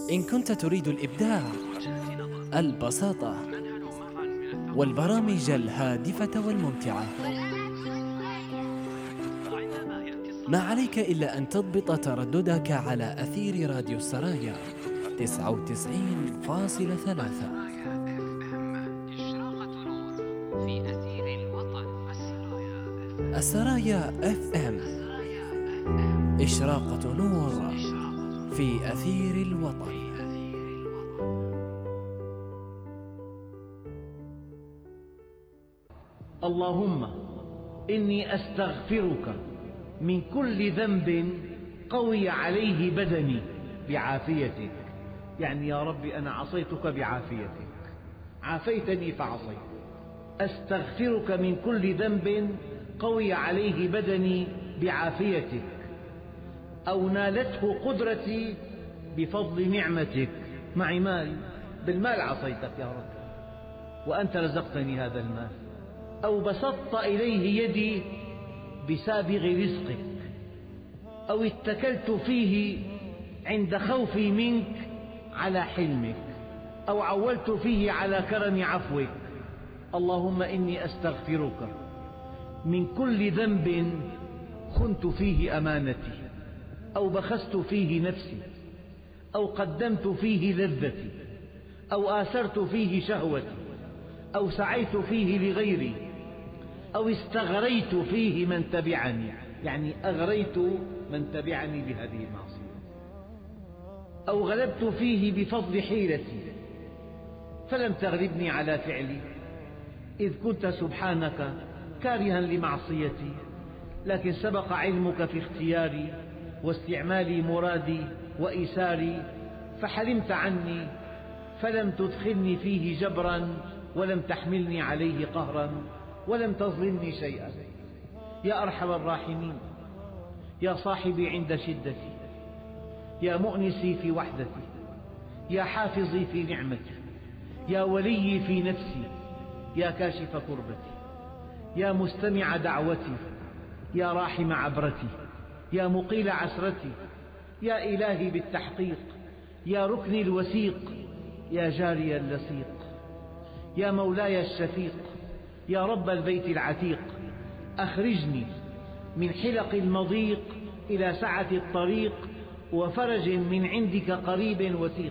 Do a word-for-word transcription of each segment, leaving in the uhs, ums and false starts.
إن كنت تريد الإبداع، البساطة، والبرامج الهادفة والممتعة، ما عليك إلا أن تضبط ترددك على أثير راديو السرايا تسعة وتسعين فاصلة ثلاثة. السرايا اف ام، إشراقة نور في أثير الوطن. اللهم إني أستغفرك من كل ذنب قوي عليه بدني بعافيتك. يعني يا رب أنا عصيتك بعافيتك، عافيتني فعصيت. أستغفرك من كل ذنب قوي عليه بدني بعافيتك، أو نالته قدرتي بفضل نعمتك. معي مال، بالمال عصيتك يا رب وأنت رزقتني هذا المال، أو بسطت إليه يدي بسابغ رزقك، أو اتكلت فيه عند خوفي منك على حلمك، أو عولت فيه على كرم عفوك. اللهم إني أستغفرك من كل ذنب خنت فيه أمانتي، أو بخست فيه نفسي، أو قدمت فيه لذتي، أو آثرت فيه شهوتي، أو سعيت فيه لغيري، أو استغريت فيه من تبعني، يعني أغريت من تبعني بهذه المعصية، أو غلبت فيه بفضل حيلتي فلم تغلبني على فعلي، إذ كنت سبحانك كارها لمعصيتي، لكن سبق علمك في اختياري واستعمالي مرادي وإيساري، فحلمت عني فلم تدخلني فيه جبرا، ولم تحملني عليه قهرا، ولم تظلمني شيئا. يا أرحم الراحمين، يا صاحبي عند شدتي، يا مؤنسي في وحدتي، يا حافظي في نعمتي، يا ولي في نفسي، يا كاشف كربتي، يا مستمع دعوتي، يا راحم عبرتي، يا مقيل عسرتي، يا إلهي بالتحقيق، يا ركني الوثيق، يا جاري اللصيق، يا مولاي الشفيق، يا رب البيت العتيق. أخرجني من حلق المضيق إلى سعة الطريق، وفرج من عندك قريب وثيق.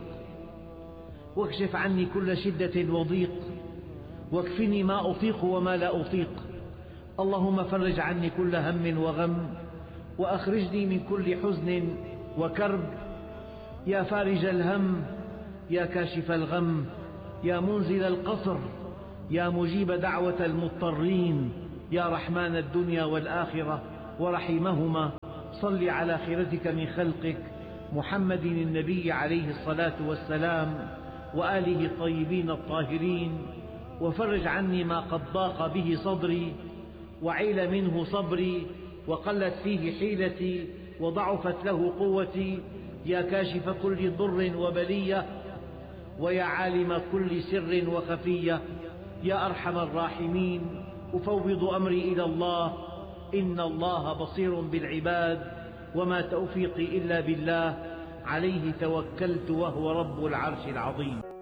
واكشف عني كل شدة وضيق، واكفني ما أطيق وما لا أطيق. اللهم فرج عني كل هم وغم، وأخرجني من كل حزن وكرب. يا فارج الهم، يا كاشف الغم، يا منزل القصر، يا مجيب دعوة المضطرين، يا رحمن الدنيا والآخرة ورحيمهما. صل على خيرتك من خلقك محمد النبي عليه الصلاة والسلام وآله الطيبين الطاهرين، وفرج عني ما قد ضاق به صدري وعيل منه صبري، وقلت فيه حيلتي وضعفت له قوتي. يا كاشف كل ضر وبلية، ويا عالم كل سر وخفية، يا أرحم الراحمين. أفوض أمري إلى الله، إن الله بصير بالعباد، وما توفيقي إلا بالله، عليه توكلت وهو رب العرش العظيم.